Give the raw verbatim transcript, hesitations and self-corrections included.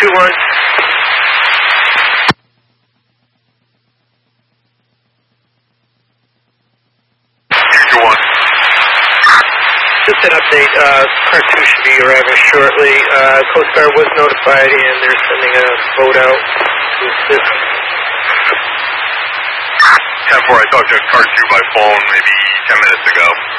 two one. two one. Just an update, uh, Part two should be arriving shortly. Uh, Coast Guard was notified and they're sending a boat out to assist. ten four, I talked to Part two by phone maybe ten minutes ago.